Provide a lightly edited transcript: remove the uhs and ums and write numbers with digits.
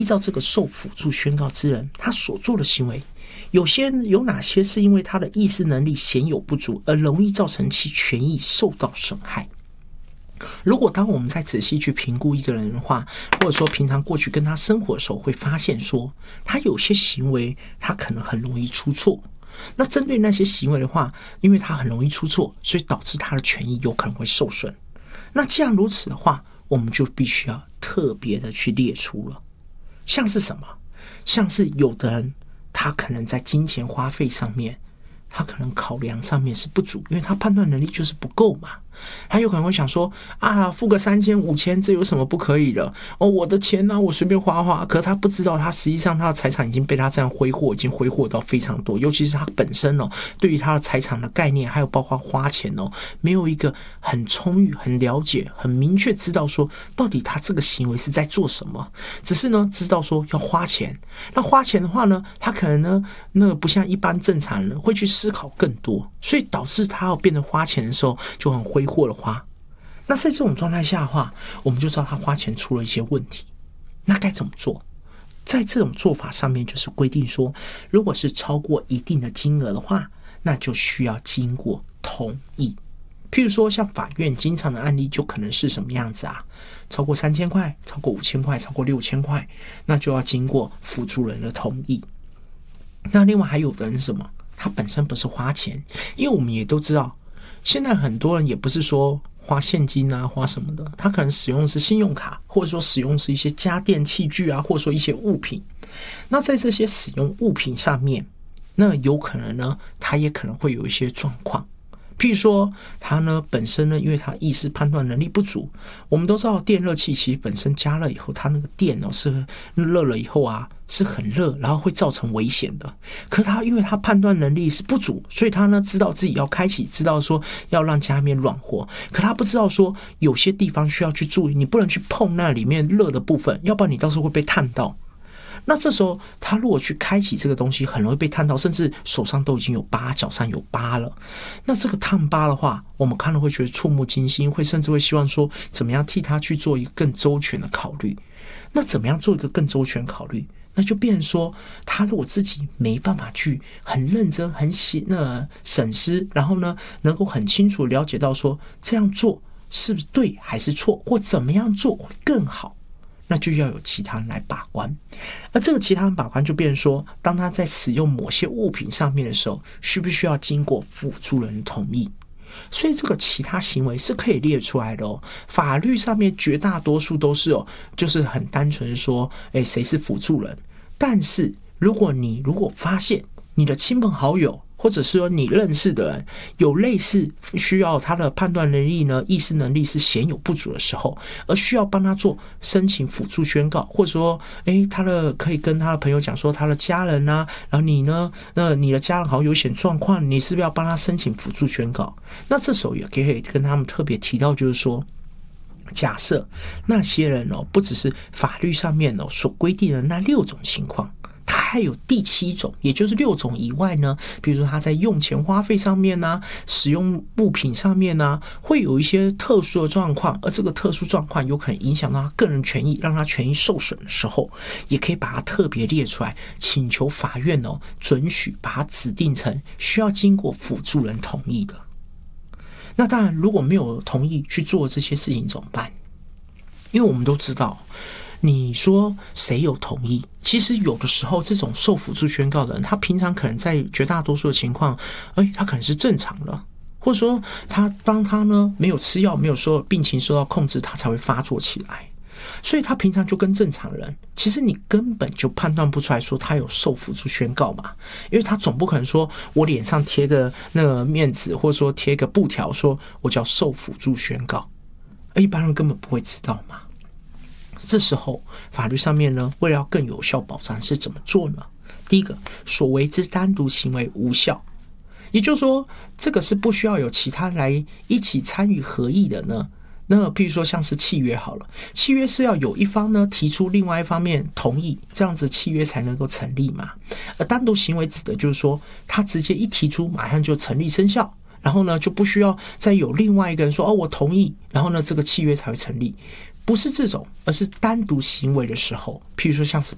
依照这个受辅助宣告之人他所做的行为，有哪些是因为他的意识能力显有不足而容易造成其权益受到损害。如果当我们再仔细去评估一个人的话，或者说平常过去跟他生活的时候，会发现说他有些行为他可能很容易出错。那针对那些行为的话，因为他很容易出错，所以导致他的权益有可能会受损。那既然如此的话，我们就必须要特别的去列出了。像是什么？像是有的人他可能在金钱花费上面，他可能考量上面是不足，因为他判断能力就是不够嘛。他有可能会想说啊，付个3000、5000，这有什么不可以的？哦，我的钱呢，我随便花花。可是他不知道，他实际上他的财产已经被他这样挥霍，已经挥霍到非常多。尤其是他本身对于他的财产的概念，还有包括花钱没有一个很充裕、很了解、很明确知道说，到底他这个行为是在做什么。只是呢，知道说要花钱。那花钱的话呢，他可能呢，那个不像一般正常人会去思考更多，所以导致他要变得花钱的时候就很挥霍了花。那在这种状态下的话，我们就知道他花钱出了一些问题。那该怎么做？在这种做法上面就是规定说，如果是超过一定的金额的话，那就需要经过同意。譬如说像法院经常的案例就可能是什么样子啊？超过3000块，超过5000块，超过6000块，那就要经过辅助人的同意。那另外还有的人是什么？他本身不是花钱，因为我们也都知道，现在很多人也不是说花现金啊，花什么的，他可能使用的是信用卡，或者说使用的是一些家电器具啊，或者说一些物品。那在这些使用物品上面，那有可能呢，他也可能会有一些状况。譬如说他呢本身呢，因为他意识判断能力不足，我们都知道电热器其实本身加热以后，它那个电是热了以后啊是很热，然后会造成危险的。可他因为他判断能力是不足，所以他呢知道自己要开启，知道说要让家里面暖和，可他不知道说有些地方需要去注意，你不能去碰那里面热的部分，要不然你到时候会被烫到。那这时候他如果去开启这个东西，很容易被烫到，甚至手上都已经有疤，脚上有疤了。那这个烫疤的话，我们看了会觉得触目惊心，会甚至会希望说怎么样替他去做一个更周全的考虑。那怎么样做一个更周全考虑？那就变成说，他如果自己没办法去很认真、很审思，然后呢，能够很清楚了解到说这样做是不是对还是错，或怎么样做会更好，那就要有其他人来把关。而这个其他人把关就变成说，当他在使用某些物品上面的时候，需不需要经过辅助人的同意？所以这个其他行为是可以列出来的法律上面绝大多数都是就是很单纯说谁是辅助人。但是如果发现你的亲朋好友，或者是说你认识的人有类似需要他的判断能力呢，意识能力是显有不足的时候，而需要帮他做申请辅助宣告，或者说可以跟他的朋友讲说他的家人啊，然后你呢你的家人好像有险状况，你是不是要帮他申请辅助宣告？那这时候也可以跟他们特别提到，就是说假设那些人不只是法律上面所规定的那6种情况，它还有第7种，也就是6种以外呢，比如说他在用钱花费上面啊，使用物品上面啊，会有一些特殊的状况，而这个特殊状况有可能影响到他个人权益，让他权益受损的时候，也可以把它特别列出来，请求法院准许把它指定成需要经过辅助人同意的。那当然如果没有同意去做这些事情怎么办？因为我们都知道，你说谁有同意，其实有的时候这种受辅助宣告的人，他平常可能在绝大多数的情况他可能是正常的，或者说当他呢没有吃药，没有说病情受到控制，他才会发作起来。所以他平常就跟正常人，其实你根本就判断不出来说他有受辅助宣告嘛，因为他总不可能说我脸上贴个那个面纸，或者说贴个布条说我叫受辅助宣告，一般人根本不会知道嘛。这时候法律上面呢，为了要更有效保障是怎么做呢？第一个，所为之单独行为无效，也就是说这个是不需要有其他人来一起参与合意的呢。那譬如说像是契约好了，契约是要有一方呢提出，另外一方面同意，这样子契约才能够成立嘛。而单独行为指的就是说，他直接一提出马上就成立生效，然后呢就不需要再有另外一个人说我同意，然后呢这个契约才会成立。不是这种，而是单独行为的时候，譬如说像是